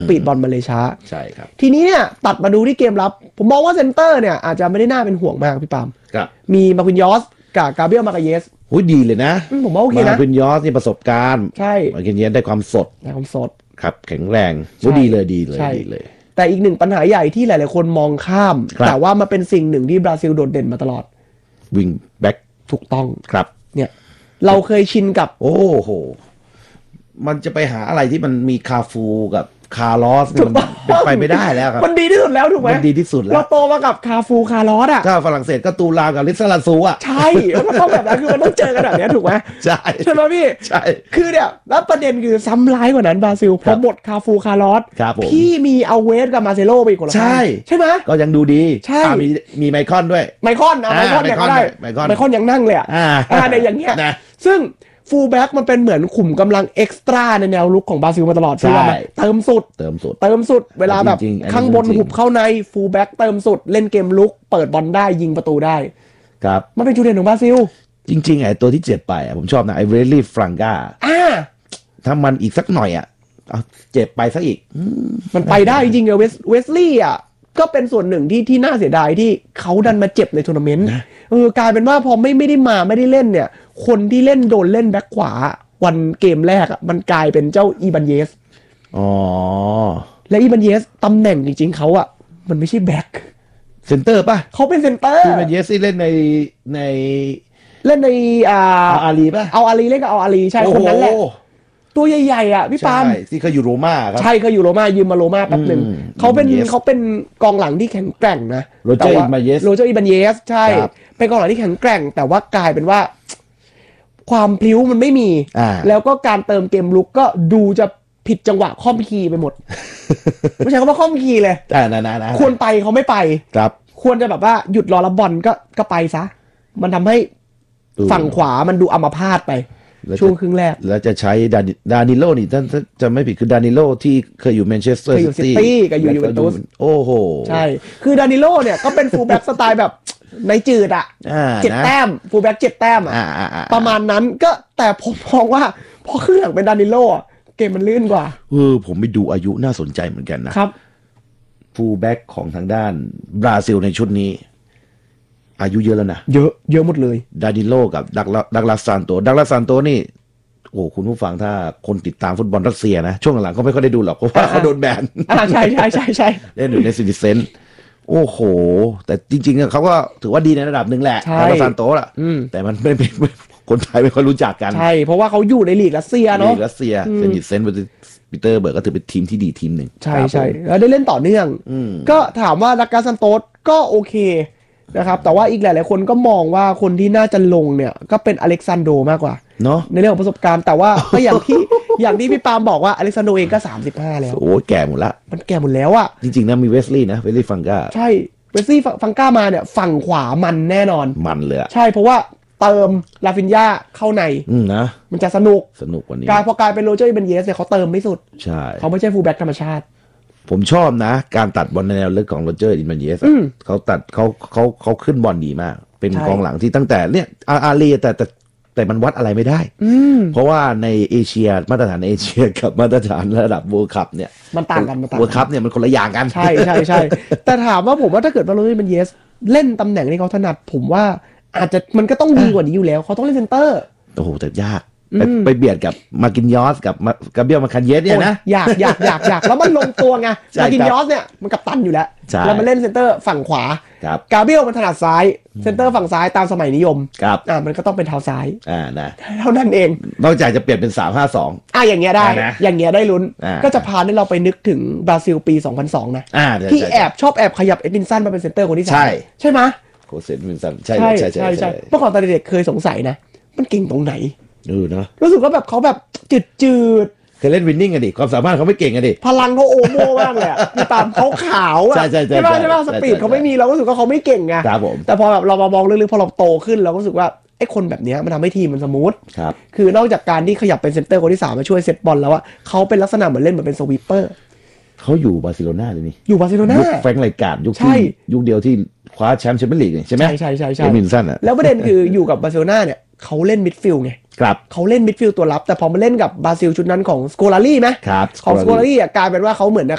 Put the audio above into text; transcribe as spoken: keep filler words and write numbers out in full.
ปีดบอลมาเลยช้าใช่ครับทีนี้เนี่ยตัดมาดูที่เกมรับผมมองว่าเซนเตอร์เนี่ยอาจจะไม่ได้น่าเป็นห่วงมากพี่ปามครับมีมาคินยอสกับกาเบรียลมาร์กาเยสโอ้ยดีเลยนะผมว่าโอเคนะมาคินยอสนี่ประสบการณ์ใช่มาคินยอสได้ความสดได้ความสดครับแข็งแรงโอ้ดีเลยดีเลยดีเลยแต่อีกหนึ่งปัญหาใหญ่ที่หลายๆคนมองข้ามแต่ว่ามันเป็นสิ่งหนึ่งที่บราซิลโดดเด่นมาตลอดวิงแบ็กถูกต้องครับเนี่ยเราเคยชินกับโอ้โหมันจะไปหาอะไรที่มันมีคาฟูกับคาร์ลอสมันเป็นไปไม่ได้แล้วครับมันดีที่สุดแล้วถูกไหมมันดีที่สุดแล้วเราโตมากับคาฟูคาร์ลอสอ่ะถ้าฝรั่งเศสก็ตูลากับลิซาลาซูอ่ะใช่แล้วก็ต้องแบบนั้นคือมันต้องเจอกันแบบนี้ถูกไหมใช่ใช่ไหมพี่ใช่คือเนี่ยแล้วประเด็นคือซ้ำร้ายกว่านั้นบราซิลพอหมดคาฟูคาร์ลอสพี่มีเอาเวสกับมาเซโลไปคนละใช่ใช่ไหมก็ยังดูดีใช่มีมีไมคอนด้วยไมคอนอ่ะไมคอนเนี่ยก็ได้ไมคอนยังนั่งเลยอ่ะอ่าในอย่างเงี้ยซึ่งฟูลแบ็กมันเป็นเหมือนขุมกำลังเอ็กซ์ตร้าในแนวลุกของบราซิลมาตลอดใช่ไหมเติมสุดเติมสุดเติมสุดเวลาแบบข้างบนหุบเข้าในฟูลแบ็กเติมสุดเล่นเกมลุกเปิดบอลได้ยิงประตูได้ครับมันเป็นจุดเด่นของบราซิลจริงๆไอ้ตัวที่เจ็ดไปอ่ะผมชอบนะไอ้เวลลี่ฟรังกาอ่าถ้ามันอีกสักหน่อยอ่ะเอาเจ็บไปสักอีกมันไปได้จริงๆอะเวสเวสลี่อ่ะก็เป็นส่วนหนึ่งที่ที่น่าเสียดายที่เขาดันมาเจ็บในทัวร์นาเมนต์เออกลายเป็นว่าพอไม่ไม่ได้มาไม่ได้เล่นเนี่ยคนที่เล่นโดนเล่นแบ็คขวาวันเกมแรกอ่ะมันกลายเป็นเจ้าอีบันเยสอ๋อและอีบันเยสตำแหน่งจริงๆเขาอ่ะมันไม่ใช่แบ็คเซนเตอร์ป่ะเขาเป็นเซนเตอร์อีบันเยสที่เล่นในในเล่นในอ่าเอาอาลีป่ะเอาอาลีเล่นกับเอาอาลีใช่คนนั้นแหละตัวใหญ่ๆอ่ะพี่ปามใช่ที่เขาอยู่โรม่าครับใช่เขาอยู่โรม่ายืมมาโรม่าแป๊บนึงเขาเป็นเขาเป็นกองหลังที่แข็งแกร่งนะโรเจอร์อีบันเยสโรเจอร์อีบันเยสใช่เป็นกองหลังที่แข็งแกร่งแต่ว่ากลายเป็นว่าความพลิ้วมันไม่มีแล้วก็การเติมเกมลุกก็ดูจะผิดจังหวะค่อมคีย์ไปหมด ไม่ใช่คำว่าค่อมคีย์เลยแต่นะๆควรไปเขาไม่ไปครับควรจะแบบว่าหยุดรอรับบอลก็ก็ไปซะมันทำให้ฝั่งขวามันดูอัมพาตไปช่วงครึ่งแรกแล้วจะใช้ดาดานิโลนี่ถ้าจะไม่ผิดคือดานิโลที่เคยอยู่แมนเชสเตอร์ซิตี้กับอยู่ยูเวนตุสโอ้โหใช่คือดานิโลเนี่ยก็เป็นฟูลแบ็กสไตล์แบบในจืดอ่ะเจ็ดแต้มฟูลแบ็กเจ็ดแต้มอ่ะประมาณนั้นก็แต่ผมมองว่าพอครึ่งหลังเป็นดานิโลเกมมันลื่นกว่าเออผมไปดูอายุน่าสนใจเหมือนกันนะครับฟูลแบ็กของทางด้านบราซิลในชุดนี้อายุเยอะแล้วนะเยอะเยอะหมดเลยดานิโลกับดักดักลาซานโตดักลาซานโตนี่โอ้คุณผู้ฟังถ้าคนติดตามฟุตบอลรัสเซียนะช่วงหลังเขาไม่ค่อยได้ดูหรอกเพราะว่าเขาโดนแบนอ่าใช่ใช่ใช่ใช่เล่นอยู่ในซิติเซนโอ้โหแต่จริงๆเขาก็ถือว่าดีในระดับหนึ่งแหละดักลาซานโตล่ะแต่มันไม่เป็นคนไทยไม่ค่อยรู้จักกันใช่เพราะว่าเขาอยู่ในลีกรัสเซียเนาะลีกรัสเซียซิติเซนปีเตอร์เบิร์กก็ถือเป็นทีมที่ดีทีมหนึ่งใช่ใช่แล้วได้เล่นต่อเนื่องก็ถามว่าดักลาซานโตก็โอเคนะครับแต่ว่าอีกหลายๆคนก็มองว่าคนที่น่าจะลงเนี่ยก็เป็นอเล็กซานโดมากกว่าเนาะในเรื่องของประสบการณ์แต่ว่าก็อย่างที่ อย่างที่พี่ปาล์มบอกว่าอเล็กซานโดเองก็สามสิบห้าแล้วโอ้แก่หมดละมันแก่หมดแล้วอ่ะจริงๆนะมีเวสลีย์นะเวสลีย์ฟังก้าใช่เวสลีย์ฟังก้ามาเนี่ยฝั่งขวามันแน่นอนมันเลยใช่เพราะว่าเติมลาฟินญาเข้าในนะมันจะสนุกสนุกกว่านี้การพอกลายเป็นโรเจอร์อีบันเยสเนี่ยเขาเติมไม่สุดใช่เขาไม่ใช่ฟูลแบ็กธรรมชาติผมชอบนะการตัดบอลในแนวลึกของโรเจอร์อินบันเยสเขาตัดเขาเขาเขาขึ้นบอลดีมากเป็นกองหลังที่ตั้งแต่เนี่ยอาอารีแต่แต่แต่มันวัดอะไรไม่ได้เพราะว่าในเอเชียมาตรฐานเอเชียกับมาตรฐานระดับเวิลด์คัพเนี่ยมันต่างกันมันต่างกันเวิลด์คัพเนี่ยมันคนละอย่างกันใช่ใช่ใช่แต่ถามว่าผมว่าถ้าเกิดว่าโรเจอร์อินบันเยสเล่นตำแหน่งที่เขาถนัดผมว่าอาจจะมันก็ต้องดีกว่านี้อยู่แล้วเขาต้องเล่นเซนเตอร์โอ้โหแต่ยากไปไปเบียดกับมากินยอสกับกาเบียลมาคันเยสเนี่ยนะอยากอยากอยากอยากแล้วมันลงตัวไงมากินยอสเนี่ยมันกับตันอยู่แล้วแล้วมันเล่นเซนเตอร์ฝั่งขวากาเบียลมันถนัดซ้ายเซนเตอร์ฝั่งซ้ายตามสมัยนิยมอ่ามันก็ต้องเป็นเท้าซ้ายอ่านะเท่านั้นเองนอกจากจะเปลี่ยนเป็นสามห้าสองอ่าอย่างเงี้ยได้อย่างเงี้ยได้ลุ้นก็จะพาให้เราไปนึกถึงบราซิลปีสองพันสองนะที่แอบชอบแอบขยับเอ็ดวินสันมาเป็นเซนเตอร์คนที่สามใช่ไหมโคเซนวินสันใช่ใช่ใช่ใช่เมื่อก่อนตอนเด็กเคยสงสัยนะมันเก่งตรงไหนเออเนาะรู้สึกว่าแบบเขาแบบจืดจืดเคยเล่นวินนิ่งกันดิความสามารถเขาไม่เก่งกันดิพลังเขาโอโม่มากเลยอ่ะพี่ตามเขาขาวอ่ะใช่ใช่ใช่ใช่ไหมใช่ไหมสปีดเขาไม่มีเราก็รู้สึกว่าเขาไม่เก่งไงครับผมแต่พอแบบเรามามองลึกๆพอเราโตขึ้นเราก็รู้สึกว่าไอ้คนแบบนี้มันทำให้ทีมมันสมูทครับคือนอกจากการที่ขยับเป็นเซนเตอร์คนที่สามมาช่วยเซตบอลแล้วอ่ะเขาเป็นลักษณะเหมือนเล่นเหมือนเป็นสวีปเปอร์เขาอยู่บาร์เซโลนาเลยนี่อยู่บาร์เซโลนายุคแฟรงค์ไรการ์ดยุคที่ยุคเดียวที่คว้าแชมป์แชมเปี้ยนลีกใช่ไหมใช่ใช่ใช่ใช่มินสันอ่ะแล้วประเด็นคืออยู่กับบาร์เซโลนาเนี่ยเขาเล่นมิดฟิลด์ไงครับเขาเล่นมิดฟิลด์ตัวรับแต่พอมาเล่นกับบราซิลชุดนั้นของสโกลารี่ไหมครับของสโกลารี่อ่ะกลายเป็นว่าเขาเหมือน